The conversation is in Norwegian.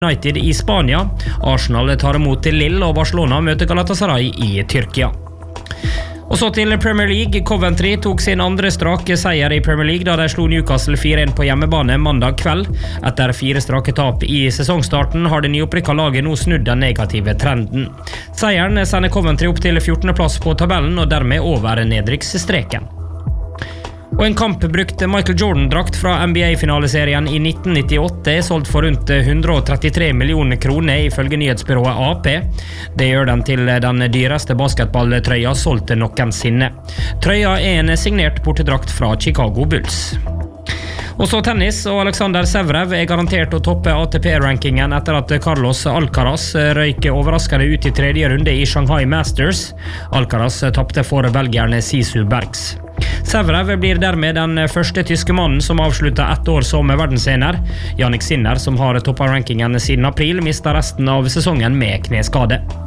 United i Spania. Arsenal tar imot Lille, og Barcelona møter Galatasaray i Tyrkia. Og så til Premier League. Coventry tok sin andre strake seier i Premier League da de slo Newcastle 4-1 på hjemmebane mandag kveld. Etter 4 strake tap i sesongstarten har det nyopprykka laget nå snudd den negative trenden. Seieren sender Coventry opp til 14. plass på tabellen og dermed over nedrykksstreken. Og en kampbrukt Michael Jordan-drakt fra NBA-finaleserien i 1998 solgt for rundt 133 millioner kroner ifølge nyhetsbyrået AP. Det gjør den til den dyreste basketballtrøya solgt noensinne. Trøya en signert bortedrakt fra Chicago Bulls. Og så tennis, og Alexander Zverev garantert å toppe ATP-rankingen etter at Carlos Alcaraz røyk overraskende ut i 3. runde i Shanghai Masters. Alcaraz tappte for belgierne Sisu Bergs. Zverev blir dermed den første tyske mannen som avslutta 1 år som verdensener. Jannik Sinner, som har toppet rankingen siden april, mistet resten av sesongen med kneskade.